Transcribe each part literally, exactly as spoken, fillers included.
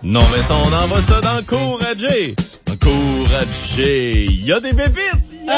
Non, mais ça, on envoie ça dans le cours à Jay. Dans le cours à Jay, il y a des bébites. Yes,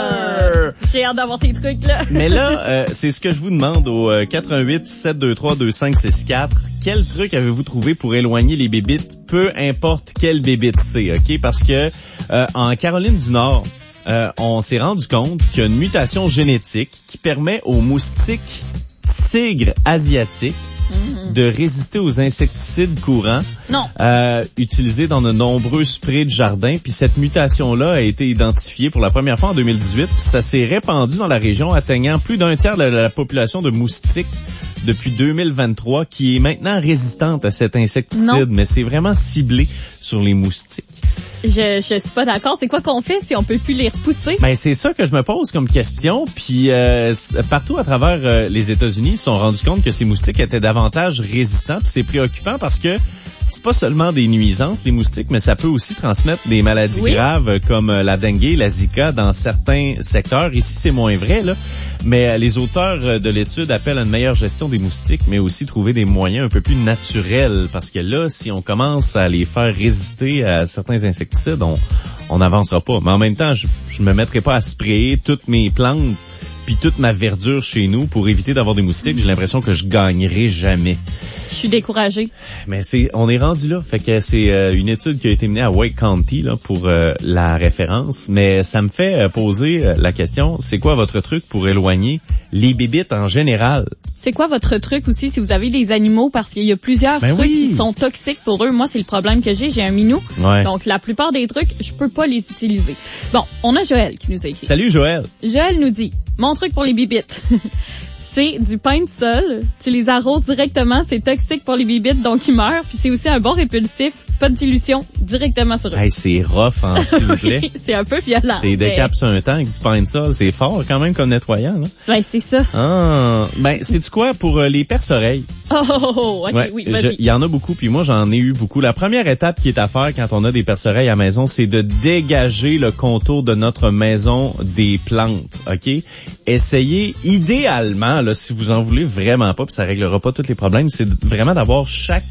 ah, j'ai hâte d'avoir tes trucs, là. Mais là, euh, c'est ce que je vous demande au euh, quatre un huit, sept deux trois, deux cinq six quatre. Quel truc avez-vous trouvé pour éloigner les bébites, peu importe quelle bébite c'est, OK? Parce que euh, en Caroline du Nord, euh, on s'est rendu compte qu'il y a une mutation génétique qui permet aux moustiques tigres asiatiques Mm-hmm. de résister aux insecticides courants non. Euh, utilisés dans de nombreux sprays de jardin. Puis cette mutation-là a été identifiée pour la première fois en deux mille dix-huit. Puis ça s'est répandu dans la région, atteignant plus d'un tiers de la, de la population de moustiques depuis deux mille vingt-trois, qui est maintenant résistante à cet insecticide. Non. Mais c'est vraiment ciblé sur les moustiques. Je, je suis pas d'accord. C'est quoi qu'on fait si on peut plus les repousser? Ben c'est ça que je me pose comme question. Puis euh, partout à travers euh, les États-Unis, ils se sont rendus compte que ces moustiques étaient davantage résistants. Puis c'est préoccupant parce que c'est pas seulement des nuisances, les moustiques, mais ça peut aussi transmettre des maladies oui. graves comme la dengue, la Zika dans certains secteurs. Ici, c'est moins vrai, là. Mais les auteurs de l'étude appellent à une meilleure gestion des moustiques, mais aussi trouver des moyens un peu plus naturels. Parce que là, si on commence à les faire résister à certains insecticides, on on n'avancera pas. Mais en même temps, je, je me mettrai pas à sprayer toutes mes plantes puis toute ma verdure chez nous pour éviter d'avoir des moustiques. J'ai l'impression que je gagnerai jamais. Je suis découragée. Mais c'est, on est rendu là. Fait que c'est euh, une étude qui a été menée à Wake County là pour euh, la référence. Mais ça me fait euh, poser euh, la question, c'est quoi votre truc pour éloigner les bébites en général? C'est quoi votre truc aussi si vous avez des animaux? Parce qu'il y a plusieurs ben trucs oui. qui sont toxiques pour eux. Moi, c'est le problème que j'ai. J'ai un minou. Ouais. Donc, la plupart des trucs, je peux pas les utiliser. Bon, on a Joël qui nous a écrit. Salut Joël. Joël nous dit, mon truc pour les bébites. C'est du pain de sol. Tu les arroses directement. C'est toxique pour les bébites, donc ils meurent. Puis c'est aussi un bon répulsif. Pas de dilution, directement sur eux. Hey, c'est rough, hein, s'il vous plaît. Oui, c'est un peu violent. T'es décapes sur un temps avec du pain de sol. C'est fort quand même comme nettoyant, là. Ben, c'est ça. Ah, ben, c'est-tu quoi pour euh, les perce-oreilles? Oh, oh, oh, ok, ouais, oui, vas-y. Il y en a beaucoup, puis moi, j'en ai eu beaucoup. La première étape qui est à faire quand on a des perce-oreilles à la maison, c'est de dégager le contour de notre maison des plantes, OK? Essayez, idéalement, là, si vous en voulez vraiment pas, puis ça réglera pas tous les problèmes, c'est vraiment d'avoir chaque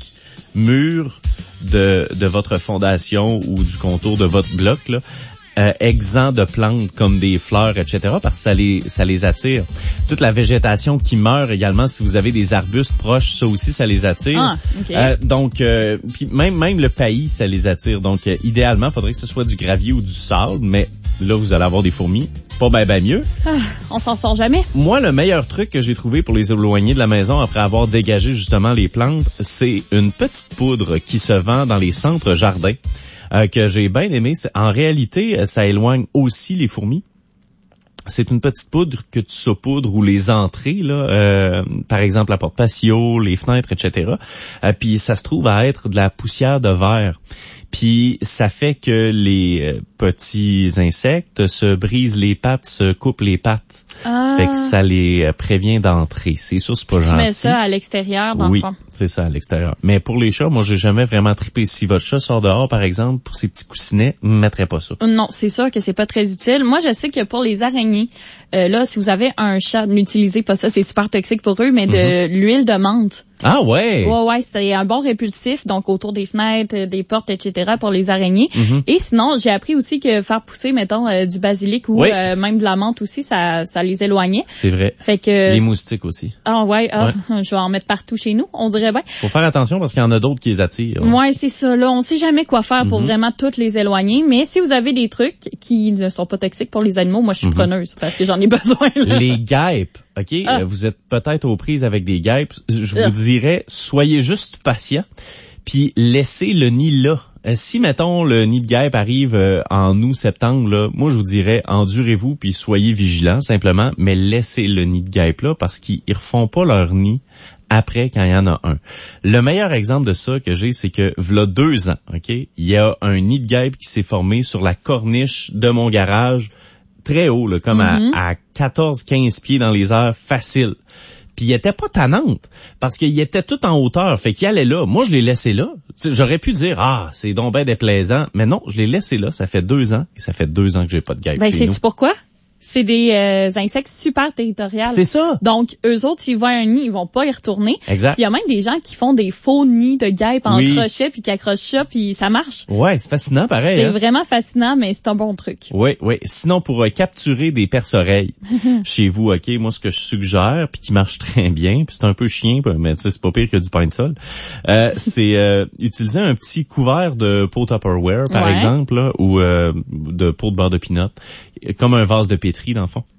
mur de, de votre fondation ou du contour de votre bloc, là, Euh, exempt de plantes comme des fleurs, et cetera, parce que ça les, ça les attire. Toute la végétation qui meurt également, si vous avez des arbustes proches, ça aussi, ça les attire. Ah, okay. euh, donc, euh, puis même même le paillis, ça les attire. Donc, euh, idéalement, il faudrait que ce soit du gravier ou du sable, mais là, vous allez avoir des fourmis. Pas ben ben mieux. Ah, on s'en sort jamais. Moi, le meilleur truc que j'ai trouvé pour les éloigner de la maison après avoir dégagé justement les plantes, c'est une petite poudre qui se vend dans les centres jardins. Euh, que j'ai bien aimé. En réalité, ça éloigne aussi les fourmis. C'est une petite poudre que tu saupoudres ou les entrées, là, euh, par exemple la porte patio, les fenêtres, et cetera. Euh, puis ça se trouve à être de la poussière de verre. Puis ça fait que les euh, petits insectes se brisent les pattes, se coupent les pattes. Ah. Fait que ça les euh, prévient d'entrer. C'est sûr, c'est pas gentil. Tu mets ça à l'extérieur, dans oui, le fond. c'est ça, à l'extérieur. Mais pour les chats, moi, j'ai jamais vraiment trippé. Si votre chat sort dehors, par exemple, pour ses petits coussinets, ne mettrais pas ça. Non, c'est sûr que c'est pas très utile. Moi, je sais que pour les araignées, euh, là, si vous avez un chat, n'utilisez pas ça, c'est super toxique pour eux, mais de mm-hmm. l'huile de menthe. Ah ouais? Ouais, ouais, c'est un bon répulsif, donc autour des fenêtres, des portes, et cetera pour les araignées. Mm-hmm. Et sinon, j'ai appris aussi que faire pousser, mettons, euh, du basilic ou oui. euh, même de la menthe aussi, ça, ça les éloignait. C'est vrai. Fait que les moustiques aussi. Ah ouais, ah, ouais. Je vais en mettre partout chez nous, on dirait bien. Faut faire attention parce qu'il y en a d'autres qui les attirent. Ouais, c'est ça. Là, on sait jamais quoi faire pour mm-hmm. vraiment toutes les éloigner. Mais si vous avez des trucs qui ne sont pas toxiques pour les animaux, moi, je suis mm-hmm. preneuse parce que j'en ai besoin. Là. Les guêpes. OK, ah. vous êtes peut-être aux prises avec des guêpes. Je vous ah. dirais, soyez juste patient, puis laissez le nid là. Si, mettons, le nid de guêpe arrive euh, en août, septembre, là, moi, je vous dirais, endurez-vous, puis soyez vigilants, simplement, mais laissez le nid de guêpe là, parce qu'ils ne refont pas leur nid après quand il y en a un. Le meilleur exemple de ça que j'ai, c'est que, v'là deux ans, OK, il y a un nid de guêpe qui s'est formé sur la corniche de mon garage, très haut, là, comme mm-hmm. à, à quatorze quinze pieds dans les airs, facile. Puis il était pas tannante, parce qu'il était tout en hauteur, fait qu'il allait là. Moi, je l'ai laissé là. Tu sais, j'aurais pu dire, ah, c'est donc ben déplaisant. Mais non, je l'ai laissé là, ça fait deux ans, et ça fait deux ans que j'ai pas de guêpe ben, chez nous. Ben, sais-tu pourquoi? C'est des euh, insectes super territoriaux. C'est ça. Donc, eux autres, s'ils voient un nid, ils vont pas y retourner. Exact. Puis il y a même des gens qui font des faux nids de guêpes en Oui. crochet puis qui accrochent ça puis ça marche. Ouais, c'est fascinant, pareil. C'est hein? vraiment fascinant, mais c'est un bon truc. Oui, oui. Sinon, pour euh, capturer des perce-oreilles chez vous, OK, moi, ce que je suggère, puis qui marche très bien, puis c'est un peu chien, mais tu sais, c'est pas pire que du pain de sol, euh, c'est euh, utiliser un petit couvert de pot Tupperware, par Ouais. exemple, là, ou euh, de pot de beurre de pinot, comme un vase de pétri, dans le fond.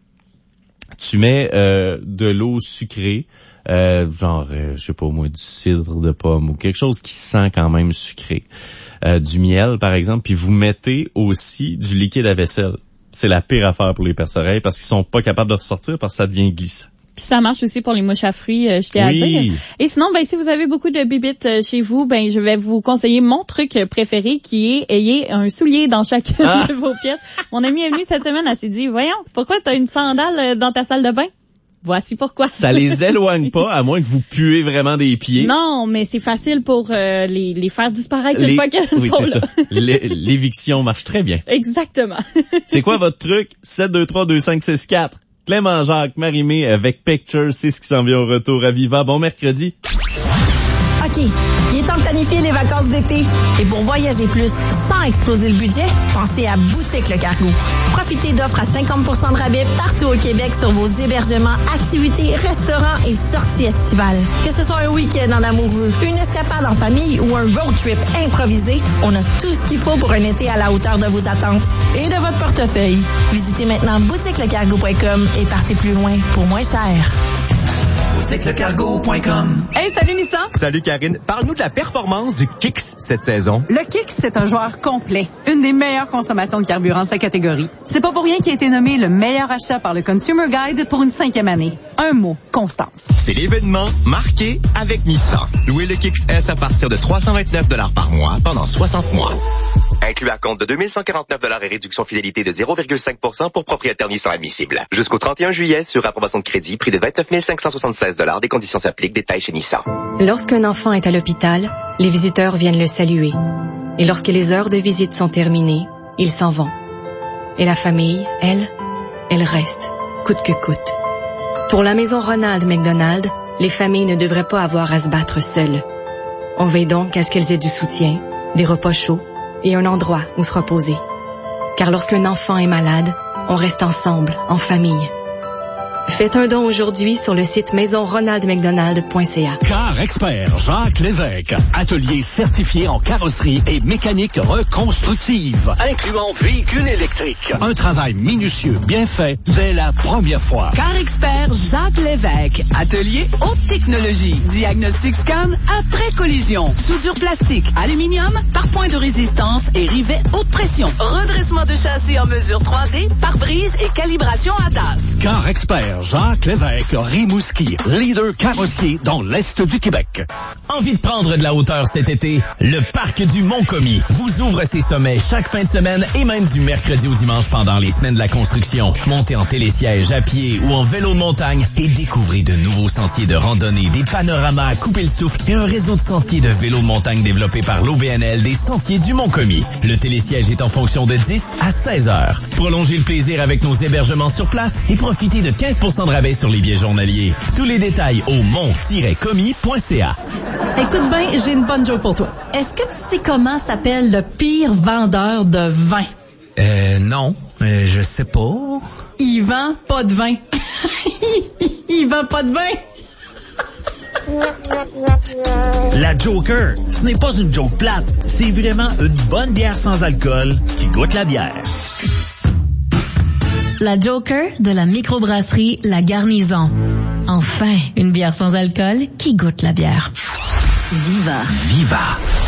Tu mets euh, de l'eau sucrée, euh, genre, euh, je sais pas moi, du cidre de pomme ou quelque chose qui sent quand même sucré. Euh, du miel, par exemple, puis vous mettez aussi du liquide à vaisselle. C'est la pire affaire pour les perce-oreilles parce qu'ils sont pas capables de ressortir parce que ça devient glissant. Puis ça marche aussi pour les mouches à fruits, euh, je t'ai à Oui. dire. Et sinon, ben si vous avez beaucoup de bibites euh, chez vous, ben je vais vous conseiller mon truc préféré qui est ayez un soulier dans chacune Ah. de vos pièces. Mon amie est venue cette semaine, elle s'est dit, voyons, pourquoi t'as une sandale euh, dans ta salle de bain? Voici pourquoi. Ça les éloigne pas, à moins que vous puez vraiment des pieds. Non, mais c'est facile pour euh, les, les faire disparaître Les- une fois qu'elles oui, sont c'est là. ça. L'é- L'éviction marche très bien. Exactement. C'est quoi votre truc? sept deux trois deux cinq six quatre. Clément Jacques, Marie-Mé avec Picture, c'est ce qui s'en vient au retour à Viva. Bon mercredi. OK, il est temps de planifier les vacances d'été. Et pour voyager plus sans exploser le budget, pensez à Boutique Le Cargo. Profitez d'offres à cinquante pour cent de rabais partout au Québec sur vos hébergements, activités, restaurants et sorties estivales. Que ce soit un week-end en amoureux, une escapade en famille ou un road trip improvisé, on a tout ce qu'il faut pour un été à la hauteur de vos attentes et de votre portefeuille. Visitez maintenant boutique le cargo point com et partez plus loin pour moins cher. boutique le cargo point com. Hey, salut Nissan! Salut Karine, parle-nous de la performance du Kicks cette saison. Le Kicks, c'est un joueur complet. Une des meilleures consommations de carburant de sa catégorie. C'est pas pour rien qu'il a été nommé le meilleur achat par le Consumer Guide pour une cinquième année. Un mot, constance. C'est l'événement marqué avec Nissan. Louez le Kicks S à partir de trois cent vingt-neuf dollars par mois pendant soixante mois. Inclus à compte de deux mille cent quarante-neuf dollars et réduction fidélité de zéro virgule cinq pour cent pour propriétaire Nissan admissible. Jusqu'au trente et un juillet sur approbation de crédit, prix de vingt-neuf mille cinq cent soixante-seize dollars. Des conditions s'appliquent. Détails chez Nissan. Lorsqu'un enfant est à l'hôpital, les visiteurs viennent le saluer. Et lorsque les heures de visite sont terminées, ils s'en vont. Et la famille, elle, elle reste, coûte que coûte. Pour la maison Ronald McDonald, les familles ne devraient pas avoir à se battre seules. On veille donc à ce qu'elles aient du soutien, des repas chauds et un endroit où se reposer. Car lorsqu'un enfant est malade, on reste ensemble, en famille. Faites un don aujourd'hui sur le site maison ronald mcdonald point c a. Car Expert Jacques Lévesque, atelier certifié en carrosserie et mécanique reconstructive, incluant véhicules électriques. Un travail minutieux, bien fait, dès la première fois. Car Expert Jacques Lévesque, atelier haute technologie, diagnostic scan après collision, soudure plastique, aluminium, par point de résistance et rivet haute pression, redressement de châssis en mesure trois D, pare-brise et calibration à D A S. Car Expert Jacques Lévesque, Rimouski, leader carrossier dans l'Est du Québec. Envie de prendre de la hauteur cet été? Le Parc du Mont-Commis vous ouvre ses sommets chaque fin de semaine et même du mercredi au dimanche pendant les semaines de la construction. Montez en télésiège, à pied ou en vélo de montagne et découvrez de nouveaux sentiers de randonnée, des panoramas à couper le souffle et un réseau de sentiers de vélo de montagne développé par l'O B N L des Sentiers du Mont-Commis. Le télésiège est en fonction de dix à seize heures. Prolongez le plaisir avec nos hébergements sur place et profitez de quinze pour cent de rabais sur les billets journaliers. Tous les détails au mont tiret commis point c a. Écoute bien, j'ai une bonne joke pour toi. Est-ce que tu sais comment s'appelle le pire vendeur de vin? Euh, non, euh, je sais pas. Il vend pas de vin. Il vend pas de vin. La Joker, ce n'est pas une joke plate, c'est vraiment une bonne bière sans alcool qui goûte la bière. La Joker de la microbrasserie La Garnison. Enfin, une bière sans alcool qui goûte la bière. Viva. Viva.